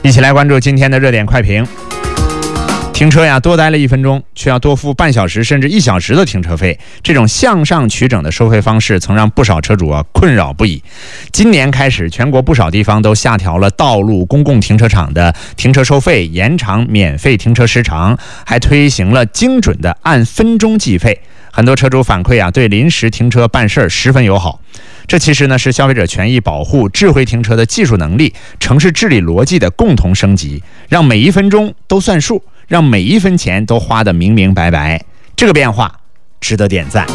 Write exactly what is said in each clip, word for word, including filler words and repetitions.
一起来关注今天的热点快评。停车呀，多待了一分钟，却要多付半小时甚至一小时的停车费，这种向上取整的收费方式，曾让不少车主啊困扰不已。今年开始，全国不少地方都下调了道路公共停车场的停车收费，延长免费停车时长，还推行了精准的按分钟计费。很多车主反馈啊，对临时停车办事十分友好。这其实呢是消费者权益保护、智慧停车的技术能力、城市治理逻辑的共同升级，让每一分钟都算数，让每一分钱都花得明明白白。这个变化值得点赞。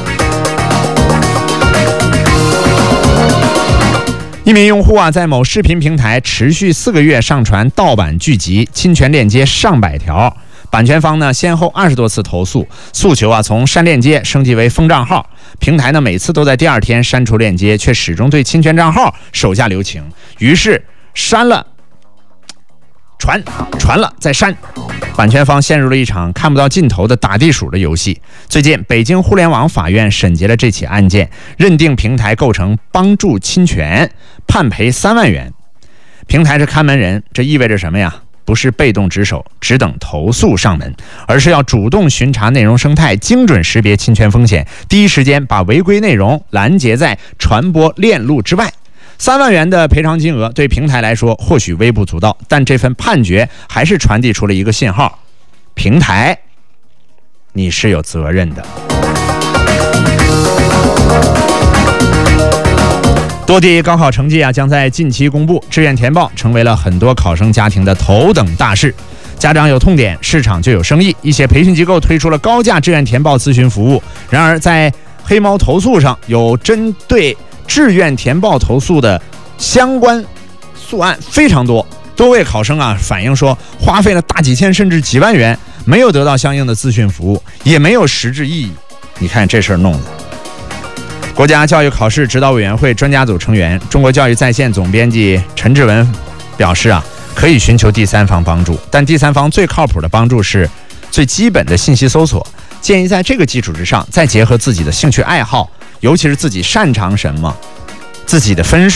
一名用户啊，在某视频平台持续四个月上传盗版剧集，侵权链接上百条。版权方呢，先后二十多次投诉，诉求啊从删链接升级为封账号。平台呢，每次都在第二天删除链接，却始终对侵权账号手下留情。于是删了，传，传了再删，版权方陷入了一场看不到尽头的打地鼠的游戏。最近，北京互联网法院审结了这起案件，认定平台构成帮助侵权，判赔三万元。平台是看门人，这意味着什么呀？不是被动值守，只等投诉上门，而是要主动巡查内容生态，精准识别侵权风险，第一时间把违规内容拦截在传播链路之外。三万元的赔偿金额对平台来说或许微不足道，但这份判决还是传递出了一个信号：平台，你是有责任的。多地高考成绩啊将在近期公布，志愿填报成为了很多考生家庭的头等大事。家长有痛点，市场就有生意。一些培训机构推出了高价志愿填报咨询服务。然而，在黑猫投诉上有针对志愿填报投诉的相关诉案非常多，多位考生啊反映说，花费了大几千甚至几万元，没有得到相应的咨询服务，也没有实质意义。你看这事儿弄的。国家教育考试指导委员会专家组成员、中国教育在线总编辑陈志文表示啊，可以寻求第三方帮助，但第三方最靠谱的帮助是最基本的信息搜索。建议在这个基础之上，再结合自己的兴趣爱好，尤其是自己擅长什么，自己的分数。